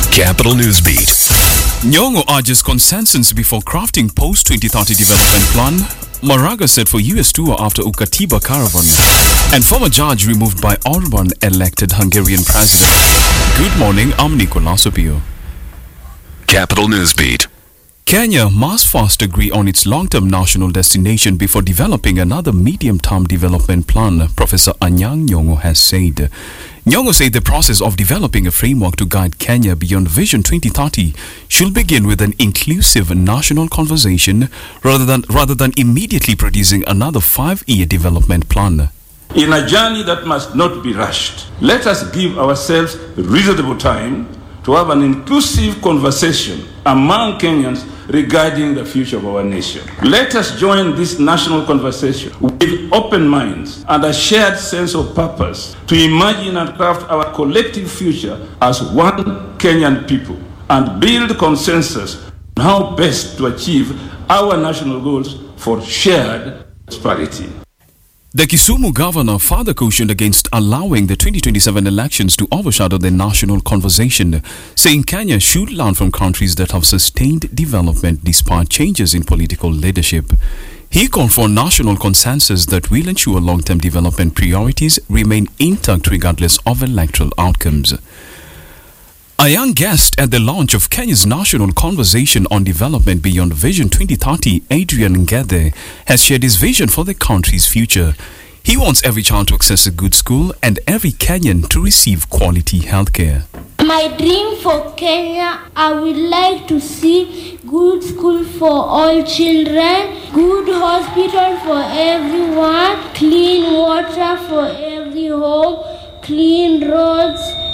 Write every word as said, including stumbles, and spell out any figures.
Capital News Beat. Nyong'o urges consensus before crafting post-twenty thirty development plan. Maraga set for U S tour after Ukatiba caravan. And former judge removed by Orban elected Hungarian president. Good morning, I'm Nicolas Opio. Capital News Beat. Kenya must first agree on its long-term national destination before developing another medium-term development plan, Professor Anyang' Nyong'o has said. Nyong'o said the process of developing a framework to guide Kenya beyond Vision twenty thirty should begin with an inclusive national conversation rather than, rather than immediately producing another five-year development plan. In a journey that must not be rushed, let us give ourselves reasonable time to have an inclusive conversation among Kenyans regarding the future of our nation. Let us join this national conversation with open minds and a shared sense of purpose to imagine and craft our collective future as one Kenyan people and build consensus on how best to achieve our national goals for shared prosperity. The Kisumu governor further cautioned against allowing the twenty twenty-seven elections to overshadow the national conversation, saying Kenya should learn from countries that have sustained development despite changes in political leadership. He called for a national consensus that will ensure long-term development priorities remain intact regardless of electoral outcomes. A young guest at the launch of Kenya's National Conversation on Development Beyond Vision twenty thirty, Adrian Ngede, has shared his vision for the country's future. He wants every child to access a good school and every Kenyan to receive quality healthcare. My dream for Kenya, I would like to see good school for all children, good hospital for everyone, clean water for every home, clean roads,